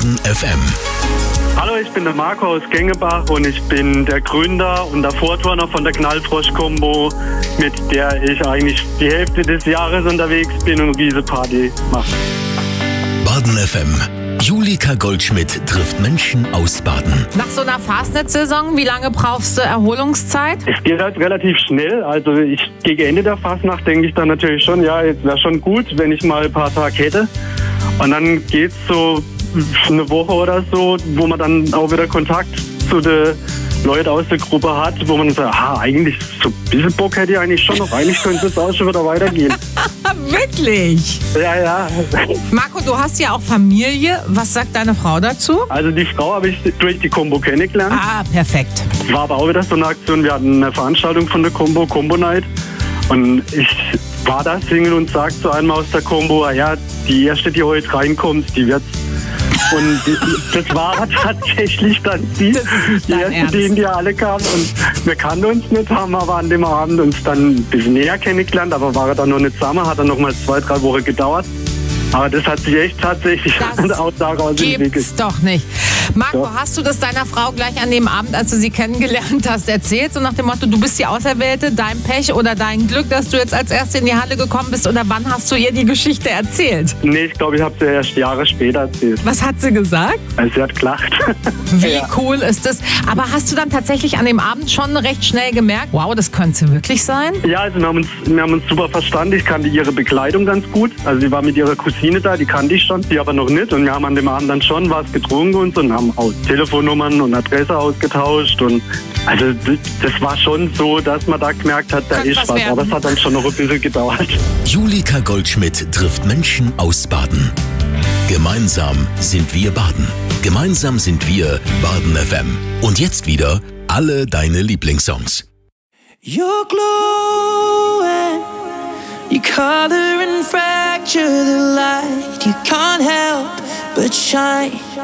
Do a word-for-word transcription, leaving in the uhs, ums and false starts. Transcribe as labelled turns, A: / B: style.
A: Baden F M.
B: Hallo, ich bin der Marco aus Gengebach und ich bin der Gründer und der Vorturner von der Knallfrosch-Kombo, mit der ich eigentlich die Hälfte des Jahres unterwegs bin und diese Party mache.
A: Baden F M. Julika Goldschmidt trifft Menschen aus Baden.
C: Nach so einer Fastnet-Saison, wie lange brauchst du Erholungszeit?
B: Es geht halt relativ schnell. Also ich gegen Ende der Fastnacht denke ich dann natürlich schon, ja, jetzt wäre schon gut, wenn ich mal ein paar Tage hätte. Und dann geht's so eine Woche oder so, wo man dann auch wieder Kontakt zu den Leuten aus der Gruppe hat, wo man sagt, ah, eigentlich so ein bisschen Bock hätte ich eigentlich schon noch. Eigentlich könnte es auch schon wieder weitergehen.
C: Wirklich?
B: Ja, ja.
C: Marco, du hast ja auch Familie. Was sagt deine Frau dazu?
B: Also die Frau habe ich durch die Kombo kennengelernt.
C: Ah, perfekt.
B: War aber auch wieder so eine Aktion. Wir hatten eine Veranstaltung von der Kombo, Kombo Night. Und ich war da singen und sagte zu einem aus der Kombo, ja, die erste, die heute reinkommt, die wird. Und die, das war tatsächlich dann die,
C: Das ist nicht
B: die
C: dein
B: erste,
C: Ernst.
B: die in die Halle kam. Und wir kannten uns nicht, haben aber an dem Abend uns dann ein bisschen näher kennengelernt, aber waren dann noch nicht zusammen, hat dann noch mal zwei, drei Wochen gedauert. Aber das hat sich echt tatsächlich
C: Das
B: auch daraus entwickelt.
C: gibt's doch nicht. Marco,
B: Doch.
C: hast du das deiner Frau gleich an dem Abend, als du sie kennengelernt hast, erzählt? So nach dem Motto, du bist die Auserwählte, dein Pech oder dein Glück, dass du jetzt als Erste in die Halle gekommen bist? Oder wann hast du ihr die Geschichte erzählt?
B: Nee, ich glaube, ich habe sie erst Jahre später erzählt.
C: Was hat sie gesagt?
B: Also sie hat gelacht.
C: Wie
B: Ja.
C: cool ist das? Aber hast du dann tatsächlich an dem Abend schon recht schnell gemerkt, wow, das könnte wirklich sein?
B: Ja, also wir haben, uns, wir haben uns super verstanden. Ich kannte ihre Bekleidung ganz gut. Also sie war mit ihrer Cousine da, die kannte ich schon, sie aber noch nicht. Und wir haben an dem Abend dann schon was getrunken und so und haben auch Telefonnummern und Adresse ausgetauscht. Und also das, das war schon so, dass man da gemerkt hat, da
C: Könnte
B: ist
C: was
B: was.
C: werden.
B: Aber es hat dann schon noch ein bisschen gedauert.
A: Julika Goldschmidt trifft Menschen aus Baden. Gemeinsam sind wir Baden. Gemeinsam sind wir Baden F M. Und jetzt wieder alle deine Lieblingssongs.
D: You're glowing, you color and fracture the light. You can't help but shine.